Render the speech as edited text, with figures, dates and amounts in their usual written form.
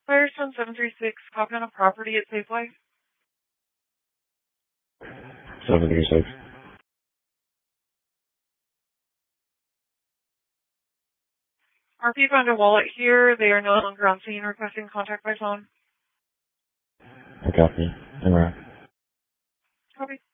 Firestone 736, copy on a property at Safeway. 736. RP found a wallet here. They are no longer on scene, requesting contact by phone. I copy. I'm right. Copy.